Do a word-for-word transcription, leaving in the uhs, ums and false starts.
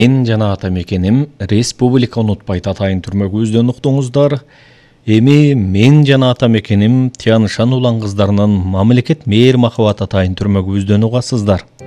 Мен жана ата мекеним республика унутпайт атайын түрмөгүбүздөн уктуңуздар. Эми мен жана ата мекеним Тянышан улан кыздарынын мамлекет мээр махабат атайын түрмөгүбүздөн угасыздар.